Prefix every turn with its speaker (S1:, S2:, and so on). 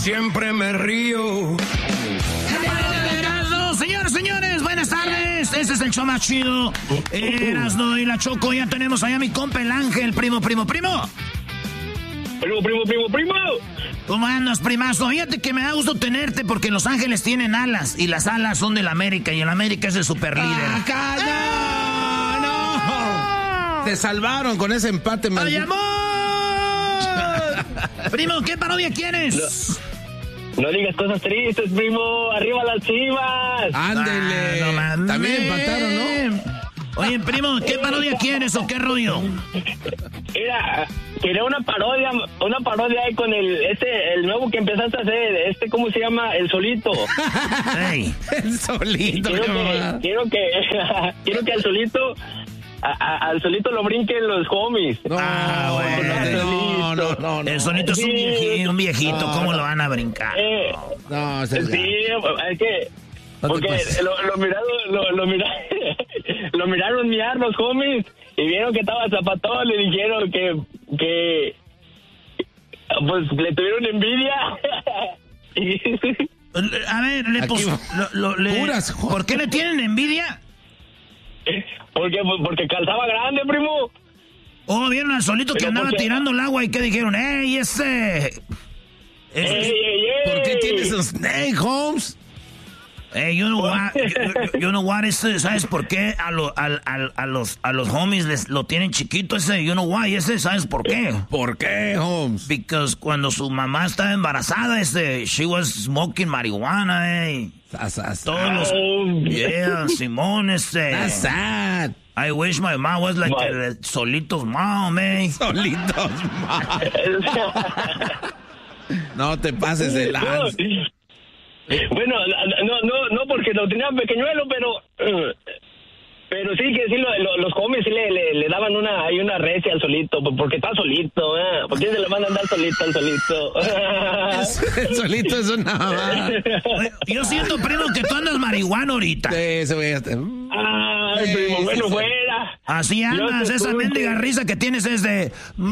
S1: siempre me río.
S2: Señores, buenas tardes. Este es el show más chido. Erasno y la Choco. Ya tenemos allá a mi compa el Ángel, primo.
S3: Primo.
S2: ¿Cómo andas, primazo? Fíjate que me da gusto tenerte porque Los Ángeles tienen alas y las alas son del América y el América es el superlíder.
S3: ¡No! Te salvaron con ese empate,
S2: ¡Ay, amor! Primo, ¿qué parodia quieres?
S4: No digas cosas tristes, primo. ¡Arriba las Chivas!
S3: ¡Ándele! También empataron, ¿no?
S2: Oye, primo, ¿qué parodia quieres o qué rollo?
S4: Quería una parodia ahí con el nuevo que empezaste a hacer, ¿cómo se llama? El Solito.
S2: Hey.
S3: El Solito.
S4: Quiero que al Solito... al Solito lo brinquen los homies.
S3: No.
S2: El Solito es un viejito. ¿Cómo lo van a brincar?
S3: No,
S4: sí, es que... Porque lo miraron miar los homies y vieron que estaba zapatón, le dijeron que pues le tuvieron envidia.
S2: A ver, ¿por qué le tienen envidia?
S4: Porque calzaba grande, primo.
S2: Oh, vieron al Solito que andaba tirando el agua y ¿qué dijeron? ¡Ey, ese!
S3: ¿Por qué tiene esos snake, Holmes?
S2: You know what, ¿sabes por qué a los homies les lo tienen chiquito ese? You know why, ¿sabes por qué?
S3: ¿Por qué, Holmes?
S2: Because cuando su mamá estaba embarazada, she was smoking marihuana, Todos los... Yeah, Simón,
S3: That's sad.
S2: I wish my mom was like Solito's mom,
S3: Solito's mom. No te pases de lanza.
S4: Bueno, no porque lo tenían pequeñuelo, pero sí que sí los homies sí le daban una recia al Solito, porque está solito, ¿por qué se le van a andar solito al Solito?
S3: El Solito es una...
S2: Yo siento, primo, que tú andas marihuana ahorita.
S3: Sí, se ve hasta...
S4: Ay, primo, bueno, fuera.
S2: Así andas, esa mendiga risa que tienes es de...